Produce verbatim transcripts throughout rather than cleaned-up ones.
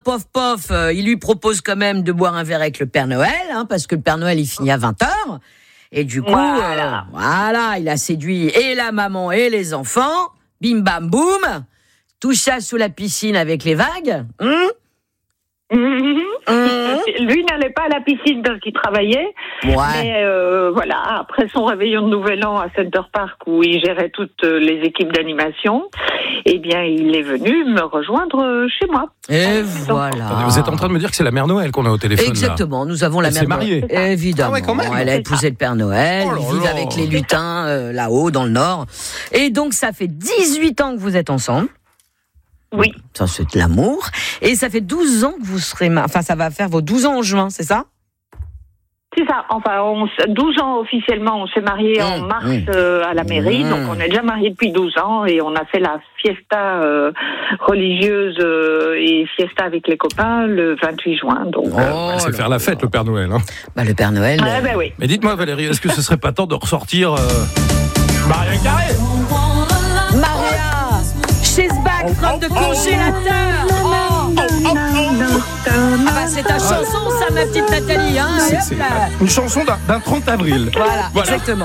pof pof, euh, il lui propose quand même de boire un verre avec le Père Noël, hein, parce que le Père Noël il finit à vingt heures. Et du coup, voilà. Euh, voilà, il a séduit et la maman et les enfants. Bim bam boum, tout ça sous la piscine avec les vagues. Hum Mmh. Mmh. Lui n'allait pas à la piscine parce qu'il travaillait, ouais. mais euh, voilà, après son réveillon de Nouvel An à Center Park où il gérait toutes les équipes d'animation, eh bien il est venu me rejoindre chez moi. Et voilà. Vous êtes en train de me dire que c'est la Mère Noël qu'on a au téléphone. Exactement, là. nous avons la Elle Mère s'est mariée. Noël. Évidemment, ah ouais, quand même. Elle a épousé le Père Noël, oh là ils vivent là. avec les lutins euh, là-haut dans le nord. Et donc ça fait dix-huit ans que vous êtes ensemble. Oui. Ça, c'est de l'amour. Et ça fait douze ans que vous serez... Ma... Enfin, ça va faire vos douze ans en juin, c'est ça ? C'est ça. Enfin, on, douze ans officiellement. On s'est mariés mmh, en mars mmh. euh, à la mairie. Mmh. Donc, on est déjà mariés depuis douze ans. Et on a fait la fiesta euh, religieuse euh, et fiesta avec les copains le vingt-huit juin. Donc, oh, euh, c'est faire la fête, le Père Noël. Hein. Bah, le Père Noël... Ah, bah, oui. Mais dites-moi, Valérie, est-ce que ce serait pas temps de ressortir... Euh... Maria Carré Maria She's back from the congélateur. Oh, oh, oh, oh. Ah bah c'est ta chanson ça ma petite Nathalie hein. C'est, c'est une chanson d'un, d'un trente avril. Voilà, voilà. Exactement.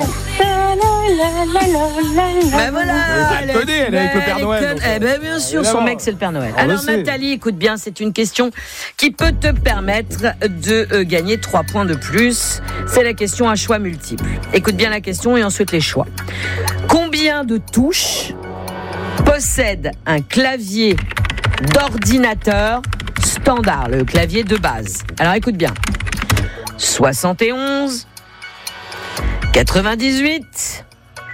Ben voilà. Elle connaît, elle est avec le Père Noël. Eh ben bien sûr, son mec c'est le Père Noël. Alors Nathalie, écoute bien, c'est une question qui peut te permettre de euh, gagner trois points de plus. C'est la question à choix multiples. Écoute bien la question et ensuite les choix. Combien de touches possède un clavier d'ordinateur standard, le clavier de base? Alors écoute bien. soixante et onze, quatre-vingt-dix-huit,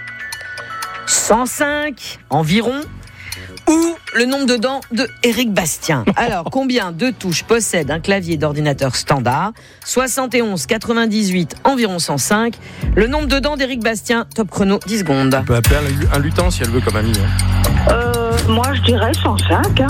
cent cinq environ, ou le nombre de dents de Éric Bastien. Alors, combien de touches possède un clavier d'ordinateur standard? soixante et onze, quatre-vingt-dix-huit, environ cent cinq. Le nombre de dents d'Éric Bastien, top chrono, dix secondes. On peut appeler un lutin si elle veut comme ami. Hein. Euh, moi, je dirais cent cinq. Hein.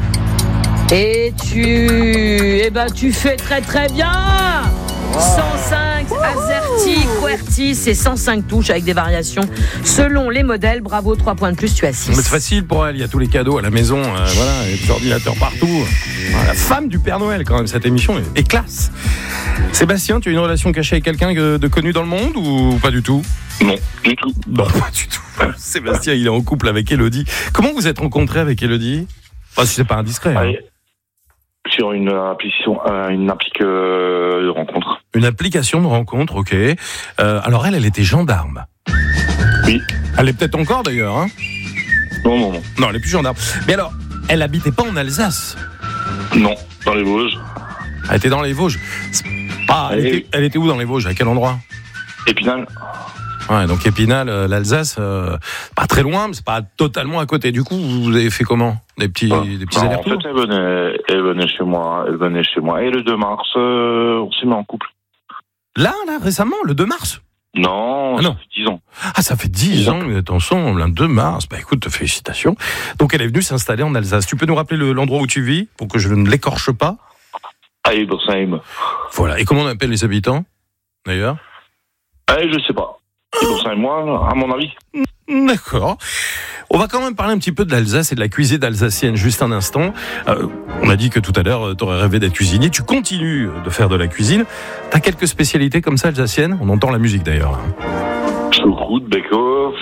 Et tu... Eh ben, tu fais très très bien. cent cinq, AZERTY, QWERTY, c'est cent cinq touches avec des variations selon les modèles. Bravo, trois points de plus, tu as six. Mais c'est facile pour elle, il y a tous les cadeaux à la maison, euh, voilà, il y a des ordinateurs partout. Voilà, la femme du Père Noël, quand même, cette émission est, est classe. Sébastien, tu as une relation cachée avec quelqu'un de connu dans le monde ou pas du tout? Non, du tout. Non, pas du tout. Sébastien, il est en couple avec Élodie. Comment vous êtes rencontrés avec Élodie? Enfin, si c'est pas indiscret. Hein. Sur une application, euh, une applique euh, de rencontre. Une application de rencontre, ok. Euh, alors elle, elle était gendarme. Oui. Elle est peut-être encore d'ailleurs, hein? Non, non, non. Non, elle est plus gendarme. Mais alors, elle habitait pas en Alsace? Non, dans les Vosges. Elle était dans les Vosges. Ah, elle, elle, était, elle était où dans les Vosges? À quel endroit? Épinal. Ouais, donc Épinal, euh, l'Alsace, euh, pas très loin, mais c'est pas totalement à côté. Du coup, vous avez fait comment? Des petits, ah, des petits allers-retours? En fait, elle venait, elle venait chez moi, elle venait chez moi. Et le deux mars, euh, on s'est mis en couple. Là, là, récemment, le deux mars? Non, ah, non. ça fait dix ans. Ah, ça fait dix ans que vous êtes ensemble, le deux mars. Bah écoute, félicitations. Donc elle est venue s'installer en Alsace. Tu peux nous rappeler le, l'endroit où tu vis, pour que je ne l'écorche pas? À Ebersheim. Voilà. Et comment on appelle les habitants, d'ailleurs? Eh, je sais pas. Ebersheim, moi, à mon avis. D'accord. On va quand même parler un petit peu de l'Alsace et de la cuisine alsacienne juste un instant. Euh, on a dit que tout à l'heure, tu aurais rêvé d'être cuisinier. Tu continues de faire de la cuisine. Tu as quelques spécialités comme ça alsaciennes? On entend la musique d'ailleurs. Choucroute, bake-off.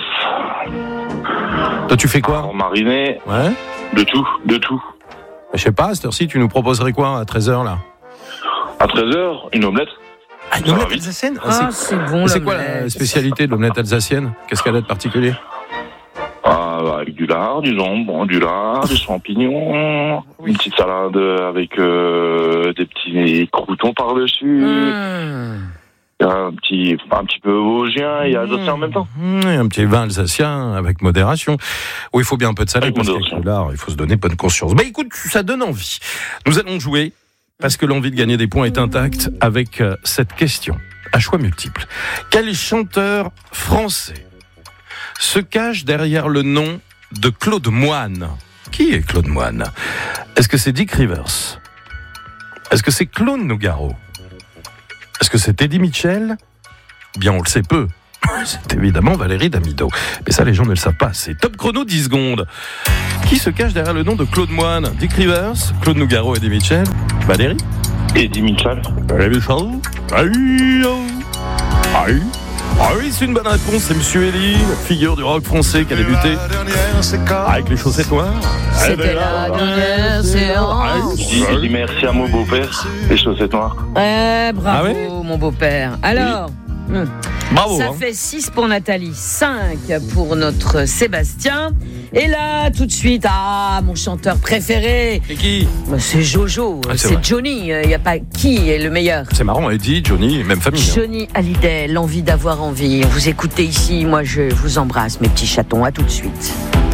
Toi, tu fais quoi? Alors, mariné. Ouais. De tout, de tout. Je sais pas, à cette heure-ci, tu nous proposerais quoi à treize heures là? À treize heures, une omelette. Ah, une omelette alsacienne? Ah, c'est, c'est bon. C'est quoi la spécialité de l'omelette alsacienne? Qu'est-ce qu'elle a de particulier? Ah, avec du lard, du jambon, du lard, des champignons, oui. Une petite salade avec euh, des petits croûtons par-dessus. Mmh. Un petit, un petit peu vosgien et alsacien en même temps. Mmh, un petit vin alsacien avec modération. Oui, il faut bien un peu de salade parce qu'avec le lard, il faut se donner bonne conscience. Mais écoute, ça donne envie. Nous allons jouer parce que l'envie de gagner des points est intacte avec cette question à choix multiples. Quel chanteur français se cache derrière le nom de Claude Moine? Qui est Claude Moine? Est-ce que c'est Dick Rivers? Est-ce que c'est Claude Nougaro? Est-ce que c'est Eddie Mitchell? Bien, on le sait peu. C'est évidemment Valérie Damido. Mais ça, les gens ne le savent pas. C'est Top Chrono dix secondes. Qui se cache derrière le nom de Claude Moine? Dick Rivers, Claude Nougaro et Eddie Mitchell. Valérie? Eddie Mitchell. Eddie Mitchell. Aïe, aïe. Ah oui, c'est une bonne réponse, c'est Monsieur Elie, figure du rock français qui a débuté avec les chaussettes noires. C'était la dernière séance. Je dis merci à mon beau-père, les chaussettes noires. Eh, bravo, ah ouais mon beau-père. Alors, oui. hum, bravo. Ça hein. fait six pour Nathalie, cinq pour notre Sébastien. Et là, tout de suite, ah, mon chanteur préféré. C'est qui? C'est Jojo, ah, c'est, c'est Johnny. Il n'y a pas qui est le meilleur. C'est marrant, Eddie, Johnny, même famille. Johnny Hallyday, l'envie d'avoir envie. Vous écoutez ici, moi je vous embrasse, mes petits chatons. À tout de suite.